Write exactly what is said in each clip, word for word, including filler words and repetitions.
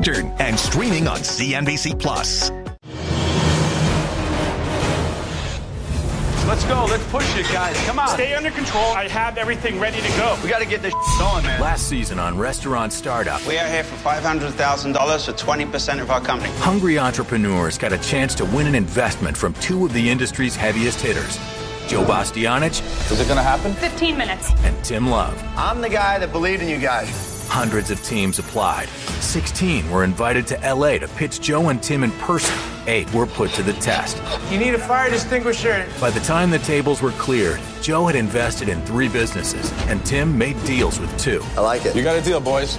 Unfiltered and streaming on C N B C Plus. Let's go. Let's push it, guys. Come on. Stay under control. I have everything ready to go. We got to get this going, man. Last season on Restaurant Startup, we are here for five hundred thousand dollars for twenty percent of our company. Hungry entrepreneurs got a chance to win an investment from two of the industry's heaviest hitters, Joe Bastianich. Is it going to happen? fifteen minutes. And Tim Love. I'm the guy that believed in you guys. Hundreds of teams applied. sixteen were invited to L A to pitch Joe and Tim in person. Eight were put to the test. You need a fire extinguisher. By the time the tables were cleared, Joe had invested in three businesses, and Tim made deals with two. I like it. You got a deal, boys.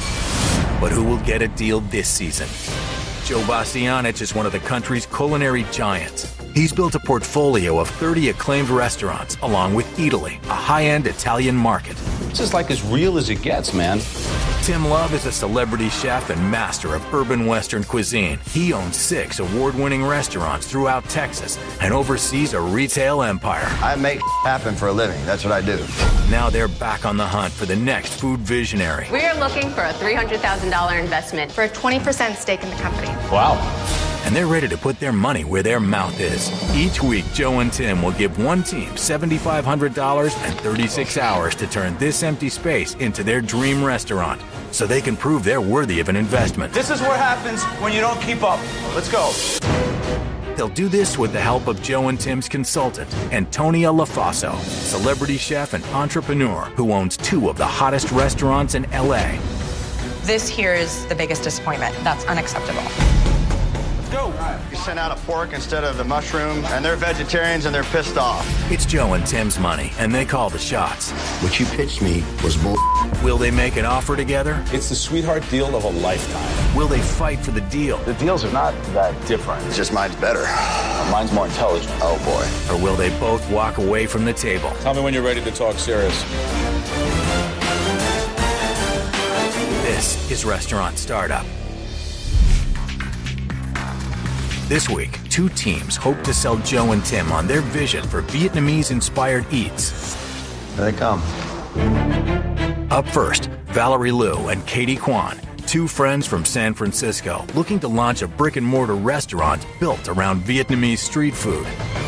But who will get a deal this season? Joe Bastianich is one of the country's culinary giants. He's built a portfolio of thirty acclaimed restaurants, along with Eataly, a high-end Italian market. This is like as real as it gets, man. Tim Love is a celebrity chef and master of urban Western cuisine. He owns six award-winning restaurants throughout Texas and oversees a retail empire. I make happen for a living. That's what I do. Now they're back on the hunt for the next food visionary. We are looking for a three hundred thousand dollars investment for a twenty percent stake in the company. Wow. And they're ready to put their money where their mouth is. Each week, Joe and Tim will give one team seven thousand five hundred dollars and thirty-six hours to turn this empty space into their dream restaurant, so they can prove they're worthy of an investment. This is what happens when you don't keep up. Let's go. They'll do this with the help of Joe and Tim's consultant, Antonia Lafaso, celebrity chef and entrepreneur who owns two of the hottest restaurants in L A. This here is the biggest disappointment. That's unacceptable. Go. You sent out a pork instead of the mushroom, and they're vegetarians and they're pissed off. It's Joe and Tim's money, and they call the shots. What you pitched me was bull. Will they make an offer together? It's the sweetheart deal of a lifetime. Will they fight for the deal? The deals are not that different. It's just mine's better. Mine's more intelligent. Oh, boy. Or will they both walk away from the table? Tell me when you're ready to talk serious. This is Restaurant Startup. This week, two teams hope to sell Joe and Tim on their vision for Vietnamese-inspired eats. Here they come. Up first, Valerie Liu and Katie Kwan, two friends from San Francisco looking to launch a brick-and-mortar restaurant built around Vietnamese street food.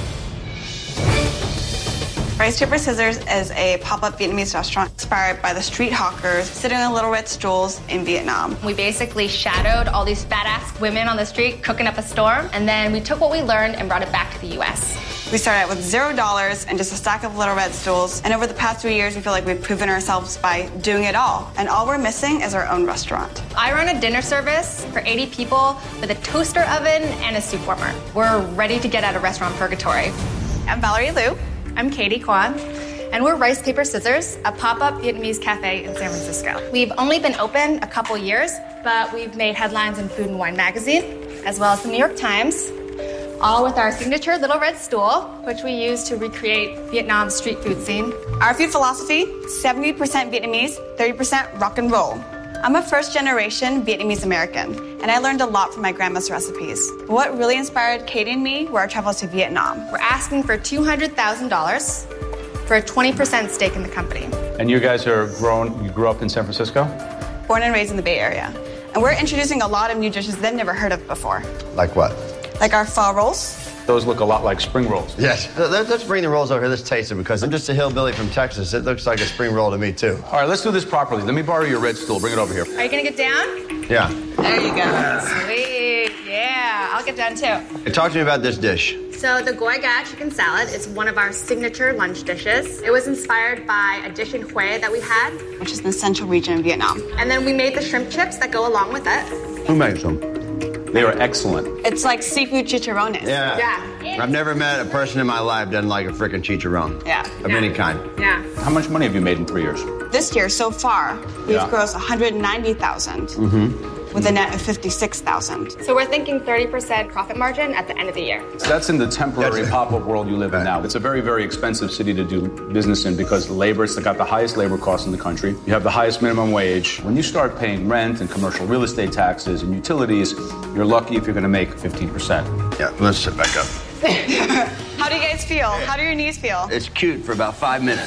Rice Paper Scissors is a pop-up Vietnamese restaurant inspired by the street hawkers sitting on little red stools in Vietnam. We basically shadowed all these badass women on the street cooking up a storm, and then we took what we learned and brought it back to the U S. We started out with zero dollars and just a stack of little red stools, and over the past three years, we feel like we've proven ourselves by doing it all, and all we're missing is our own restaurant. I run a dinner service for eighty people with a toaster oven and a soup warmer. We're ready to get out of restaurant purgatory. I'm Valerie Liu. I'm Katie Kwan, and we're Rice Paper Scissors, a pop-up Vietnamese cafe in San Francisco. We've only been open a couple years, but we've made headlines in Food and Wine magazine, as well as the New York Times, all with our signature little red stool, which we use to recreate Vietnam's street food scene. Our food philosophy, seventy percent Vietnamese, thirty percent rock and roll. I'm a first-generation Vietnamese American, and I learned a lot from my grandma's recipes. But what really inspired Katie and me were our travels to Vietnam. We're asking for two hundred thousand dollars for a twenty percent stake in the company. And you guys are grown, you grew up in San Francisco? Born and raised in the Bay Area. And we're introducing a lot of new dishes they've never heard of before. Like what? Like our pho rolls. Those look a lot like spring rolls. Yes. Let's bring the rolls over here. Let's taste them, because I'm just a hillbilly from Texas. It looks like a spring roll to me, too. All right, let's do this properly. Let me borrow your red stool. Bring it over here. Are you gonna get down? Yeah. There you go. Sweet, yeah, I'll get down too. Hey, talk to me about this dish. So the Goi Ga chicken salad is one of our signature lunch dishes. It was inspired by a dish in Hue that we had, Which is in the central region of Vietnam. and then we made the shrimp chips that go along with it. Who makes them? They are excellent. It's like seafood chicharrones. Yeah. Yeah. I've never met a person in my life that doesn't like a frickin' chicharron. Yeah. Of any kind. Yeah. How much money have you made in three years? This year, so far, we've Yeah. grossed one hundred ninety thousand dollars Mm-hmm. with a net of fifty-six thousand dollars. So we're thinking thirty percent profit margin at the end of the year. That's in the temporary That's it. pop-up world you live in now. It's a very, very expensive city to do business in because labor, it's got the highest labor costs in the country. You have the highest minimum wage. When you start paying rent and commercial real estate taxes and utilities, you're lucky if you're going to make fifteen percent. Yeah, let's sit back up. How do you guys feel? How do your knees feel? It's cute for about five minutes.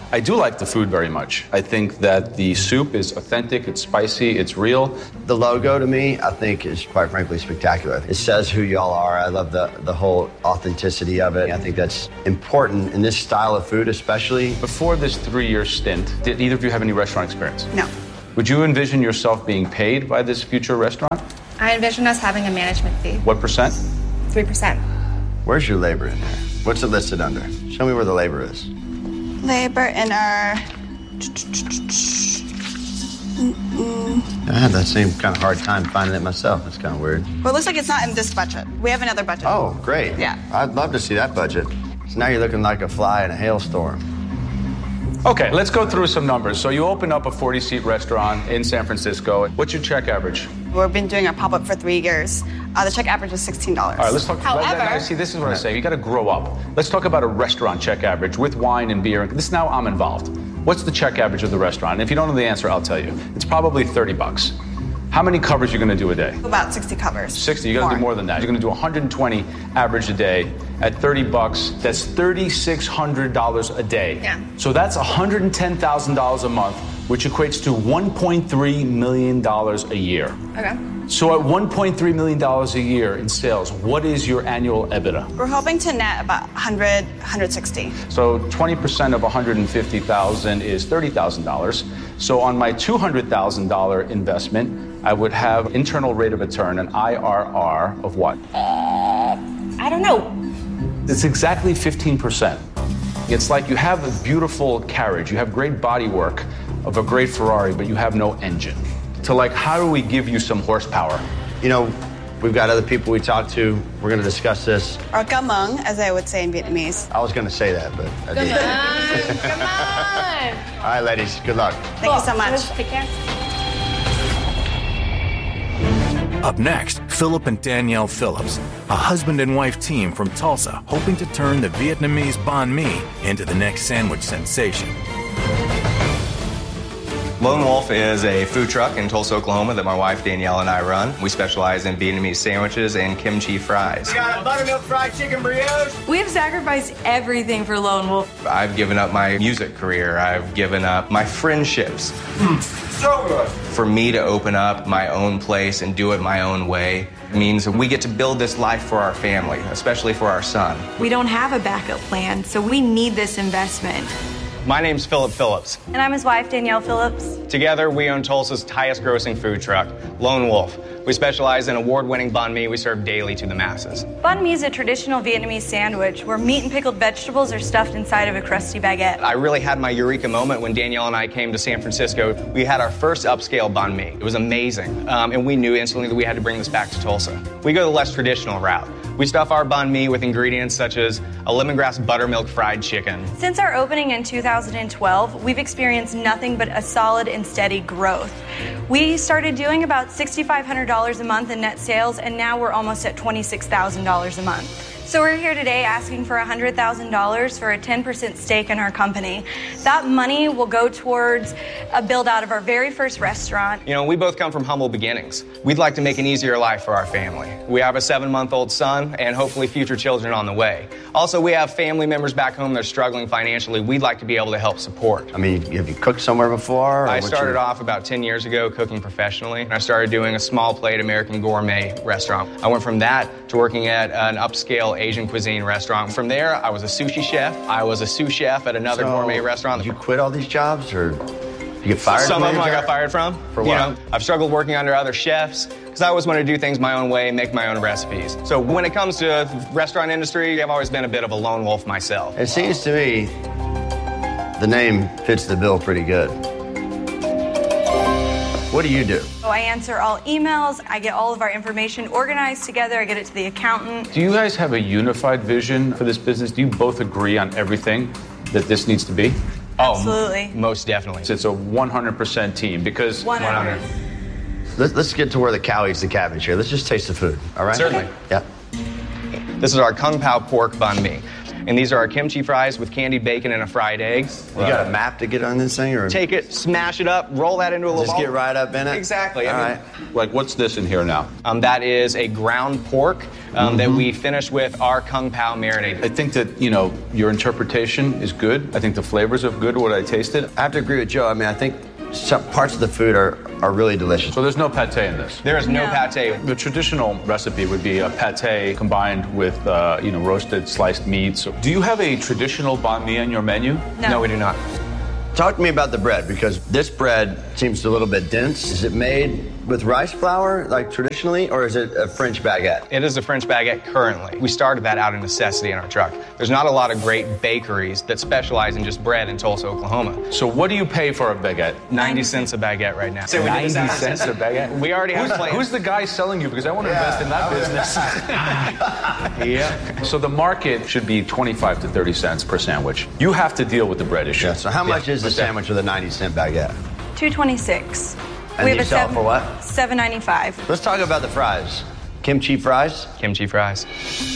I do like the food very much. I think that the soup is authentic, it's spicy, it's real. The logo to me, I think, is quite frankly spectacular. It says who y'all are. I love the, the whole authenticity of it. I think that's important in this style of food, especially. Before this three-year stint, did either of you have any restaurant experience? No. Would you envision yourself being paid by this future restaurant? I envision us having a management fee. What percent? three percent. Where's your labor in there? What's it listed under? Show me where the labor is. Labor in our... I had that same kind of hard time finding it myself. It's kind of weird. Well, it looks like it's not in this budget. We have another budget. Oh, great. Yeah. I'd love to see that budget. So now you're looking like a fly in a hailstorm. Okay, let's go through some numbers. So you open up a forty-seat restaurant in San Francisco. What's your check average? We've been doing our pop-up for three years. Uh, the check average was sixteen dollars. All right, let's talk. However, let, let, see, this is what I say. You got to grow up. Let's talk about a restaurant check average with wine and beer. This now I'm involved. What's the check average of the restaurant? And if you don't know the answer, I'll tell you. It's probably thirty bucks. How many covers are you going to do a day? About sixty covers. sixty. You're going to do more than that. You're going to do one hundred twenty average a day at thirty bucks. That's thirty-six hundred dollars a day. Yeah. So that's one hundred ten thousand dollars a month, which equates to one point three million dollars a year. Okay. So at one point three million dollars a year in sales, what is your annual EBITDA? We're hoping to net about one hundred, one hundred sixty. So twenty percent of one hundred fifty thousand dollars is thirty thousand dollars. So on my two hundred thousand dollars investment, I would have internal rate of return, an I R R of what? Uh, I don't know. It's exactly fifteen percent. It's like you have a beautiful carriage, you have great body work of a great Ferrari, but you have no engine. To like, how do we give you some horsepower? You know, we've got other people we talked to. We're going to discuss this. Or gamung, as I would say in Vietnamese. I was going to say that, but I didn't. Come on. All right, ladies, good luck. Thank Cool. you so much. Take care. Up next, Philip and Danielle Phillips, a husband and wife team from Tulsa, hoping to turn the Vietnamese banh mi into the next sandwich sensation. Lone Wolf is a food truck in Tulsa, Oklahoma that my wife Danielle and I run. We specialize in Vietnamese sandwiches and kimchi fries. We got a buttermilk fried chicken brioche. We've sacrificed everything for Lone Wolf. I've given up my music career. I've given up my friendships. Mm, so good. For me to open up my own place and do it my own way means we get to build this life for our family, especially for our son. We don't have a backup plan, so we need this investment. My name's Philip Phillips. And I'm his wife, Danielle Phillips. Together, we own Tulsa's highest grossing food truck, Lone Wolf. We specialize in award-winning banh mi we serve daily to the masses. Banh mi is a traditional Vietnamese sandwich where meat and pickled vegetables are stuffed inside of a crusty baguette. I really had my eureka moment when Danielle and I came to San Francisco. We had our first upscale banh mi. It was amazing. Um, and we knew instantly that we had to bring this back to Tulsa. We go the less traditional route. We stuff our banh mi with ingredients such as a lemongrass buttermilk fried chicken. Since our opening in two thousand twelve, we've experienced nothing but a solid and steady growth. We started doing about six thousand five hundred dollars a month in net sales, and now we're almost at twenty-six thousand dollars a month. So we're here today asking for one hundred thousand dollars for a ten percent stake in our company. That money will go towards a build out of our very first restaurant. You know, we both come from humble beginnings. We'd like to make an easier life for our family. We have a seven-month-old son and hopefully future children on the way. Also, we have family members back home that are struggling financially. We'd like to be able to help support. I mean, have you cooked somewhere before? I started your... off about ten years ago cooking professionally. I started doing a small plate American gourmet restaurant. I went from that to working at an upscale Asian cuisine restaurant. From there, I was a sushi chef. I was a sous chef at another so, gourmet restaurant. Did you quit all these jobs, or you get fired? Some from of them I job? got fired from. For what? You know, I've struggled working under other chefs because I always want to do things my own way, make my own recipes. So when it comes to restaurant industry, I've always been a bit of a lone wolf myself. It seems to me the name fits the bill pretty good. What do you do? So I answer all emails, I get all of our information organized together, I get it to the accountant. Do you guys have a unified vision for this business? Do you both agree on everything that this needs to be? Absolutely. Oh, most definitely. It's a one hundred percent team because... one hundred. Let's, let's get to where the cow eats the cabbage here. Let's just taste the food, all right? Certainly. Yeah. This is our Kung Pao pork banh mi. And these are our kimchi fries with candied bacon and a fried egg. You got a map to get on this thing? Or take it, smash it up, roll that into a little Just ball. get right up in it? Exactly. All I mean, right. Like, what's this in here now? Um, that is a ground pork um, Mm-hmm. that we finished with our Kung Pao marinade. I think that, you know, your interpretation is good. I think the flavors are good, what I tasted. I have to agree with Joe. I mean, I think some parts of the food are, are really delicious. So there's no pate in this? There is no, no. pate. The traditional recipe would be a pate combined with, uh, you know, roasted sliced meats. Do you have a traditional banh mi on your menu? No, no we do not. Talk to me about the bread, because this bread seems a little bit dense. Is it made with rice flour, like traditionally, or is it a French baguette? It is a French baguette currently. We started that out of necessity in our truck. There's not a lot of great bakeries that specialize in just bread in Tulsa, Oklahoma. So what do you pay for a baguette? ninety cents a baguette right now. So ninety cents a baguette? We already have who's, plans. Who's the guy selling you? Because I want to yeah, invest in that business. Yeah. So the market should be twenty-five to thirty cents per sandwich. You have to deal with the bread issue. Yeah, so how much yeah. is the sandwich with a ninety cent baguette? two twenty-six. And we you have a sell seven, for what? seven ninety-five. Let's talk about the fries. Kimchi fries? Kimchi fries.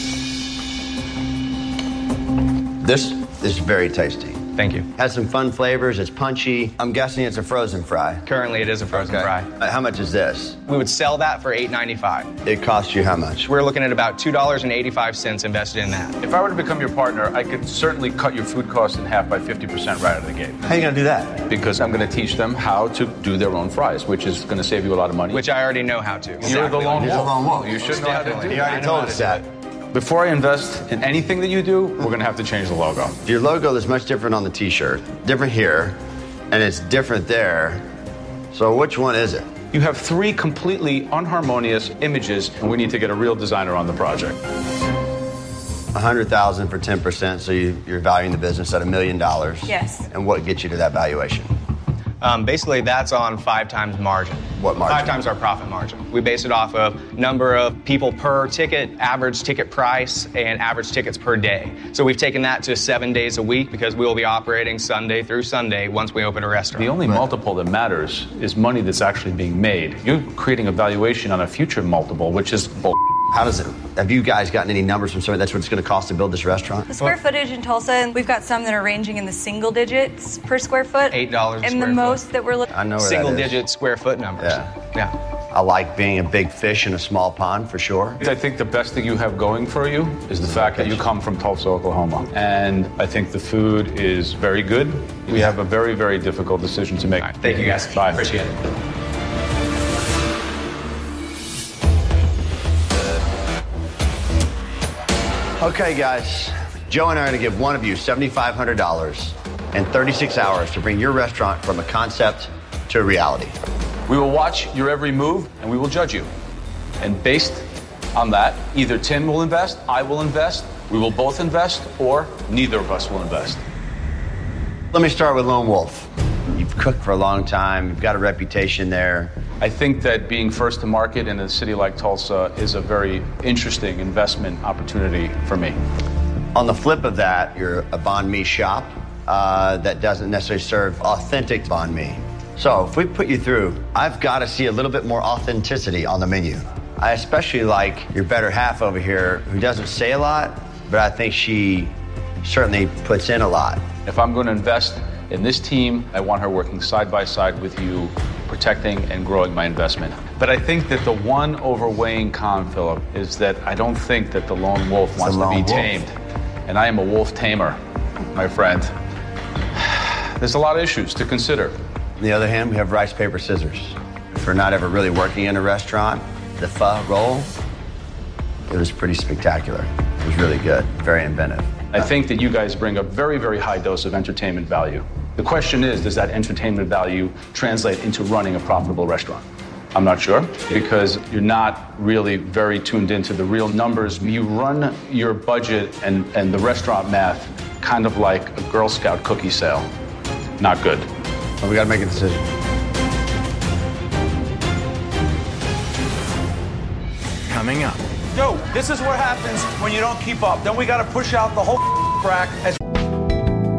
This is very tasty. Thank you. Has some fun flavors. It's punchy. I'm guessing it's a frozen fry. Currently, it is a frozen okay. fry. Uh, how much is this? We would sell that for eight ninety-five. It costs you how much? We're looking at about two dollars and eighty-five cents invested in that. If I were to become your partner, I could certainly cut your food costs in half by fifty percent right out of the gate. How are you going to do that? Because I'm going to teach them how to do their own fries, which is going to save you a lot of money. Which I already know how to. You're Exactly. the lone He's wolf. a lone wolf. You should know how to do it. He already told us that. Before I invest in anything that you do, we're going to have to change the logo. Your logo is much different on the t-shirt, different here, and it's different there. So which one is it? You have three completely unharmonious images, and we need to get a real designer on the project. one hundred thousand dollars for ten percent, so you, you're valuing the business at a million dollars. Yes. And what gets you to that valuation? Um, basically, that's on five times margin. What margin? Five times our profit margin. We base it off of number of people per ticket, average ticket price, and average tickets per day. So we've taken that to seven days a week because we will be operating Sunday through Sunday once we open a restaurant. The only right. multiple that matters is money that's actually being made. You're creating a valuation on a future multiple, which is bull. How does it, have you guys gotten any numbers from somebody that's what it's going to cost to build this restaurant? The square footage in Tulsa, and we've got some that are ranging in the single digits per square foot. Eight dollars. And the foot. most that we're looking I know where single that is. digit square foot numbers. Yeah. Yeah. I like being a big fish in a small pond for sure. I think the best thing you have going for you is the fact that you come from Tulsa, Oklahoma. And I think the food is very good. We have a very, very difficult decision to make. Right. Thank you guys. Bye. Appreciate it. Okay, guys. Joe and I are going to give one of you seven thousand five hundred dollars and thirty-six hours to bring your restaurant from a concept to a reality. We will watch your every move and we will judge you. And based on that, either Tim will invest, I will invest, we will both invest, or neither of us will invest. Let me start with Lone Wolf. You've cooked for a long time. You've got a reputation there. I think that being first to market in a city like Tulsa is a very interesting investment opportunity for me. On the flip of that, you're a banh mi shop uh, that doesn't necessarily serve authentic banh mi. So if we put you through, I've got to see a little bit more authenticity on the menu. I especially like your better half over here, who doesn't say a lot, but I think she certainly puts in a lot. If I'm going to invest in this team, I want her working side by side with you, protecting and growing my investment. But I think that the one overweighing con, Philip, is that I don't think that the lone wolf wants to be tamed. And I am a wolf tamer, my friend. There's a lot of issues to consider. On the other hand, we have rice, paper, scissors. For not ever really working in a restaurant, the pho roll, it was pretty spectacular. It was really good, very inventive. I think that you guys bring a very, very high dose of entertainment value. The question is, does that entertainment value translate into running a profitable restaurant? I'm not sure, because you're not really very tuned into the real numbers. You run your budget and, and the restaurant math kind of like a Girl Scout cookie sale. Not good. Well, we got to make a decision. Coming up. Yo, this is what happens when you don't keep up. Then we got to push out the whole crack as